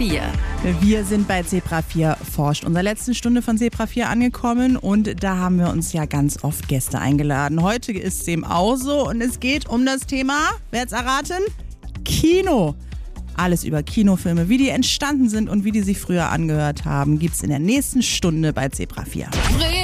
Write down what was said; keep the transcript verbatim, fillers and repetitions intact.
vier. Wir sind bei Zebra vier forscht, unserer letzten Stunde von Zebra vier angekommen und da haben wir uns ja ganz oft Gäste eingeladen. Heute ist es dem auch so und es geht um das Thema, wer hat's erraten? Kino. Alles über Kinofilme, wie die entstanden sind und wie die sich früher angehört haben, gibt's in der nächsten Stunde bei Zebra vier.